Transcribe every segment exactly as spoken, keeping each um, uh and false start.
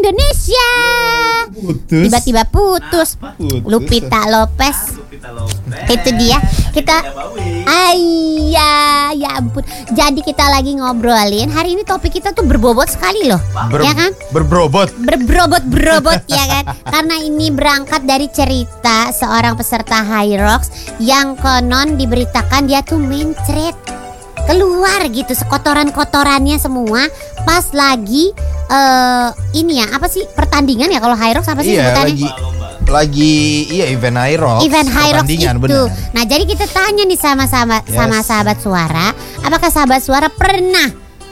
Indonesia. Putus. Tiba-tiba putus. Putus. Lupita Lopez. Lupita Lopez. Itu dia. Kita Ayah, ya ampun. Jadi kita lagi ngobrolin. Hari ini topik kita tuh berbobot sekali loh. Ber- ya kan? Berbrobot. Berbrobot-brobot ya kan? Karena ini berangkat dari cerita seorang peserta High Rocks yang konon diberitakan dia tuh mencret. Keluar gitu sekotoran-kotorannya semua pas lagi uh, ini ya, apa sih pertandingan ya kalau High Rocks apa sih Iya, sebutannya? lagi lagi iya event High Rocks. Event High Rocks itu. Bener. Nah, jadi kita tanya nih sama sama Yes. sama sahabat suara, apakah sahabat suara pernah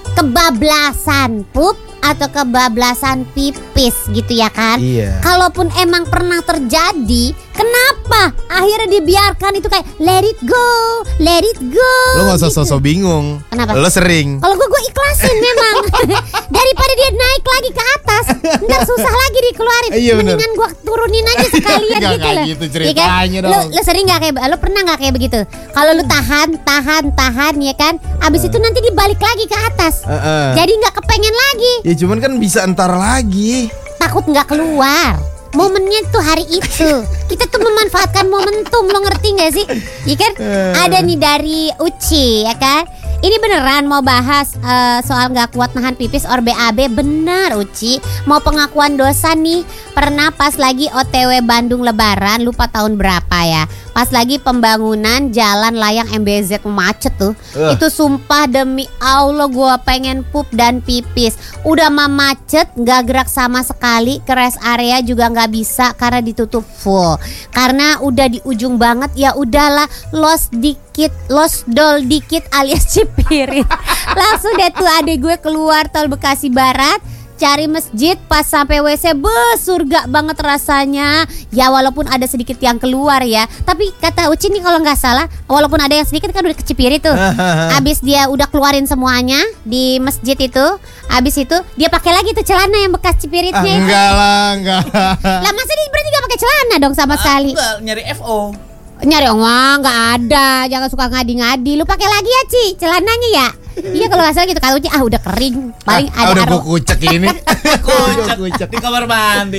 kebablasan pup atau kebablasan pipis gitu ya kan? Iya. Kalaupun emang pernah terjadi, kenapa akhirnya dibiarkan itu kayak let it go, let it go? Lo gak usah gitu. sosok bingung. Kenapa? Lo sering. Kalau gue gue ikhlasin memang. Daripada dia naik lagi ke atas, ntar susah lagi dikeluarin. Iya, bener. Mendingan gue turunin aja sekalian Nggak gitu kayak loh. gitu Iya ceritanya Lu, dong. lu sering nggak kayak, lu pernah nggak kayak begitu? Kalau lu tahan, tahan, tahan ya kan, abis itu nanti dibalik lagi ke atas. Uh-uh. Jadi nggak kepengen lagi. Ya cuman kan bisa entar lagi. Takut nggak keluar. Momennya tuh hari itu. Kita tuh memanfaatkan momentum, lo ngerti gak sih? Iya kan? Ada nih dari Uci ya kan. Ini beneran mau bahas uh, soal gak kuat nahan pipis or B A B. Benar Uci. Mau pengakuan dosa nih. Pernah pas lagi O T W Bandung Lebaran, lupa tahun berapa ya, pas lagi pembangunan jalan layang M B Z macet tuh. Uh. Itu sumpah demi Allah gue pengen pup dan pipis. Udah mah macet, gak gerak sama sekali. Ke rest area juga gak bisa karena ditutup full. Karena udah di ujung banget, ya udahlah los dikit, los dol dikit alias cipirit. Langsung deh tuh adek gue keluar tol Bekasi Barat, cari masjid, pas sampai W C, beuh, surga banget rasanya. Ya walaupun ada sedikit yang keluar ya, tapi kata Uci nih kalau nggak salah, walaupun ada yang sedikit kan udah kecipirit tuh. Abis dia udah keluarin semuanya di masjid itu, abis itu dia pakai lagi tuh celana yang bekas cipiritnya Ah, itu. enggak lah, enggak. Lah masa dia berarti nggak pakai celana dong sama sekali? Enggak, nyari F O. Nyari wah nggak ada, jangan suka ngadi-ngadi. Lu pakai lagi ya Ci celananya ya. Iya kalau nggak salah gitu, kalau Uci ah udah kering, paling Ah, ada udah aro- gue kucek ini. Kucek Kucek. di kamar mandi.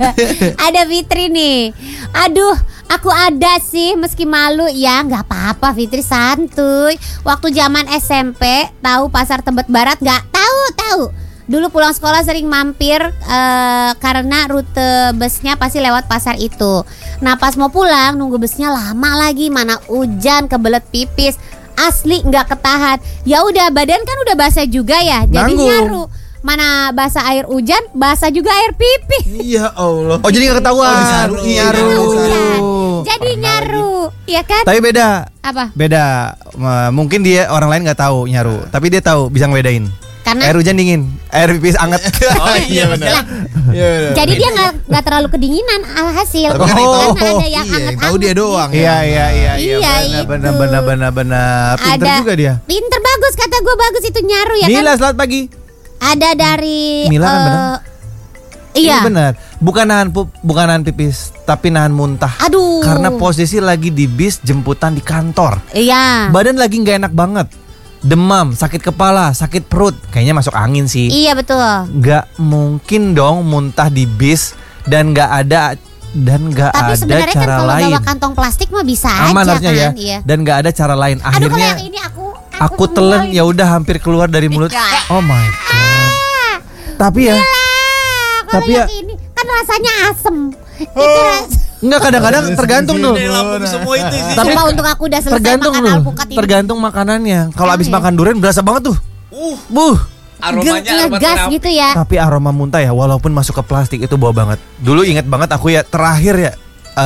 Ada Fitri nih. Aduh, aku ada sih meski malu ya, nggak apa-apa Fitri, santuy. Waktu zaman S M P tahu pasar Tebet Barat nggak? Tahu tahu. Dulu pulang sekolah sering mampir uh, karena rute busnya pasti lewat pasar itu. Nah pas mau pulang nunggu busnya lama lagi, mana hujan kebelet pipis. Asli nggak ketahan. Ya udah badan kan udah basah juga ya, jadi Nanggung. nyaru. Mana basah air hujan, basah juga air pipi. Ya Allah. Oh jadi gak ketahuan. Oh, disaru. Nyaru. Hujan. Jadi nyaru, ya kan? Tapi beda. Apa? Beda. M- Mungkin dia orang lain nggak tahu nyaru, tapi dia tahu bisa ngebedain. Karena Air hujan dingin, air pipis anget. Oh iya benar. Iya, bener. jadi dia nggak nggak terlalu kedinginan alhasil. Tapi kan yang tahu, Karena ada yang iya, yang anget-anget. tahu dia doang. Iya iya iya Iya, benar itu. benar benar benar benar. Pinter Ada- juga dia. Pinter bagus, kata gue bagus itu nyaru ya Mila kan? selamat pagi. Ada dari Mila kan eh, benar. Iya. Ini benar. Bukan nahan pup, bukan nahan pipis, tapi nahan muntah. Aduh. Karena posisi lagi di bis jemputan di kantor. Iya. Badan lagi nggak enak banget. Demam, sakit kepala, sakit perut. Kayaknya masuk angin sih. Iya betul. Nggak mungkin dong muntah di bis dan nggak ada dan nggak Tapi ada sebenarnya kan cara kalau lain. bawa kantong plastik mah bisa Aman aja harusnya kan? ya. Iya. Dan nggak ada cara lain. Aduh kalau Akhirnya yang ini aku aku telan ya udah hampir keluar dari mulut. Oh my god. Tapi ya, Kalau Tapi yang ya- ini kan rasanya asem. Itu Oh. ras- nggak kadang-kadang tergantung tuh. Ini lampu semua itu sih. Tapi Sumpah untuk aku udah selesai Tergantung makan loh. alpukat ini. Tergantung makanannya. Kalau Ah, abis iya. makan durian berasa banget tuh. Uh, Buh. aromanya aroma Ngegas terapi. gitu ya. Tapi aroma muntah ya, walaupun masuk ke plastik itu bau banget. Dulu inget banget aku ya, terakhir ya,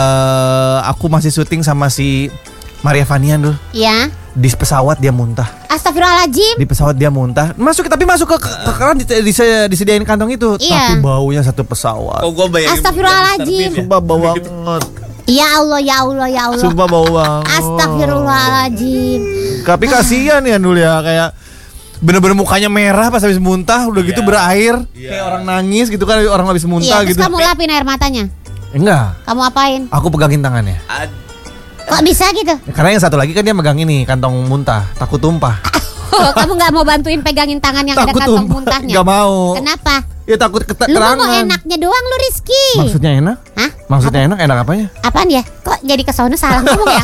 eh aku masih syuting sama si Maria Vanian dulu. Ya. Di pesawat dia muntah. Astagfirullahaladzim. Di pesawat dia muntah. Masuk tapi masuk ke ke keran dis- dis- disediain kantong itu. Iya. Tapi baunya satu pesawat. Oh, gua bayangin. Astagfirullahaladzim. Sumpah bau banget. Ya Allah, ya Allah, ya Allah. Sumpah bau banget. Astagfirullahaladzim. Tapi kasihan ya dulu ya, kayak bener-bener mukanya merah pas habis muntah, udah gitu Iya. berair, Iya. kayak orang nangis gitu kan, orang habis Iya, muntah terus gitu. kamu lapin air matanya. Enggak, Kamu apain? aku pegangin tangannya. Ad- Kok bisa gitu? Karena yang satu lagi kan dia megang ini kantong muntah, takut tumpah. Kamu nggak mau bantuin pegangin tangan yang ada Takut kantong tumpah. muntahnya? Nggak mau. Kenapa? Ya takut Lu keterangan. mau enaknya doang lu Rizky. Maksudnya enak? Hah? Maksudnya enak, enak apanya? Apaan ya? Kok jadi kesono salah ngomong ya?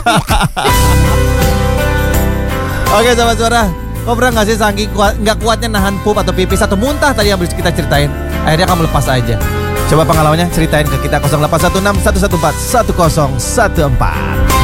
Oke sobat suara, kau pernah gak sih saking kuat, gak kuatnya nahan pup atau pipis atau muntah tadi yang kita ceritain, akhirnya kamu lepas aja. Coba pengalamannya ceritain ke kita nol delapan satu enam satu satu empat satu nol satu empat.